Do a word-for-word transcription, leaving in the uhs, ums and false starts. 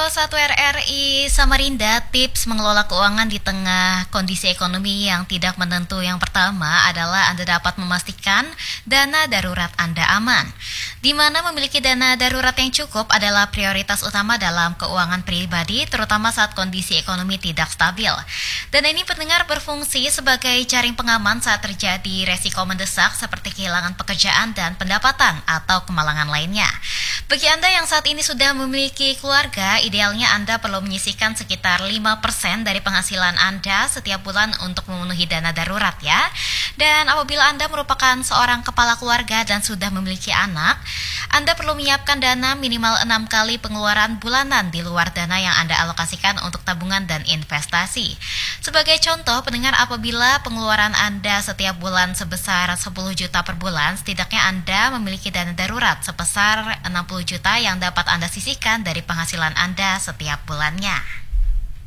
satu R R I Samarinda, tips mengelola keuangan di tengah kondisi ekonomi yang tidak menentu. Yang pertama adalah Anda dapat memastikan dana darurat Anda aman, di mana memiliki dana darurat yang cukup adalah prioritas utama dalam keuangan pribadi, terutama saat kondisi ekonomi tidak stabil. Dana ini pendengar berfungsi sebagai jaring pengaman saat terjadi resiko mendesak seperti kehilangan pekerjaan dan pendapatan atau kemalangan lainnya. Bagi Anda yang saat ini sudah memiliki keluarga, idealnya Anda perlu menyisihkan sekitar lima persen dari penghasilan Anda setiap bulan untuk memenuhi dana darurat ya. Dan apabila Anda merupakan seorang kepala keluarga dan sudah memiliki anak, Anda perlu menyiapkan dana minimal enam kali pengeluaran bulanan di luar dana yang Anda alokasikan untuk tabungan dan investasi. Sebagai contoh, pendengar, apabila pengeluaran Anda setiap bulan sebesar sepuluh juta per bulan, setidaknya Anda memiliki dana darurat sebesar enam puluh juta yang dapat Anda sisihkan dari penghasilan Anda setiap bulannya.